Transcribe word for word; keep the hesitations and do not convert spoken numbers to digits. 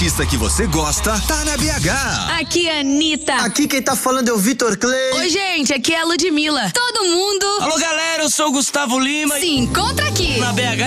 artista que você gosta tá na B H. Aqui é a Anitta. Aqui quem tá falando é o Vitor Clay. Oi, gente, aqui é a Ludmilla. Todo mundo... Alô, galera, eu sou o Gustavo Lima. Se encontra aqui Na B H